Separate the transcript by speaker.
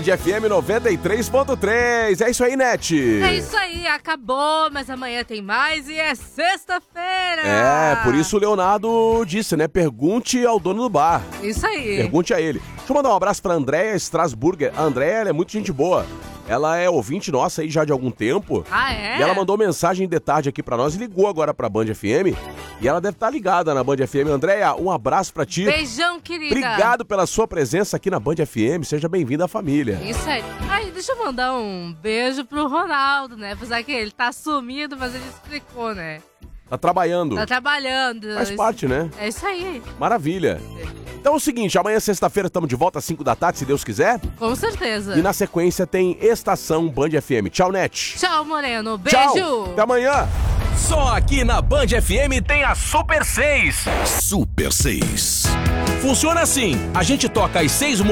Speaker 1: Band FM 93.3. É isso aí, Net.
Speaker 2: É isso aí, acabou, mas amanhã tem mais e é sexta-feira.
Speaker 1: É, por isso o Leonardo disse, né? Pergunte ao dono do bar.
Speaker 2: Isso aí.
Speaker 1: Pergunte a ele. Deixa eu mandar um abraço pra Andréia Strasburger. A Andréia, ela é muito gente boa. Ela é ouvinte nossa aí já de algum tempo.
Speaker 2: Ah, é?
Speaker 1: E ela mandou mensagem de tarde aqui pra nós e ligou agora pra Band FM. E ela deve estar ligada na Band FM. Andréia, um abraço pra ti.
Speaker 2: Beijão, querida.
Speaker 1: Obrigado pela sua presença aqui na Band FM. Seja bem-vinda à família.
Speaker 2: Isso aí. Ai, deixa eu mandar um beijo pro Ronaldo, né? Apesar que ele tá sumido, mas ele explicou, né?
Speaker 1: Tá trabalhando.
Speaker 2: Tá trabalhando.
Speaker 1: Faz parte, né?
Speaker 2: É isso aí.
Speaker 1: Maravilha. Então é o seguinte, amanhã sexta-feira estamos de volta às 5 da tarde, se Deus quiser.
Speaker 2: Com certeza.
Speaker 1: E na sequência tem Estação Band FM. Tchau, Net.
Speaker 2: Tchau, Moreno. Beijo.
Speaker 1: Tchau. Até amanhã.
Speaker 3: Só aqui na Band FM tem a Super 6.
Speaker 4: Super 6.
Speaker 3: Funciona assim, a gente toca às 6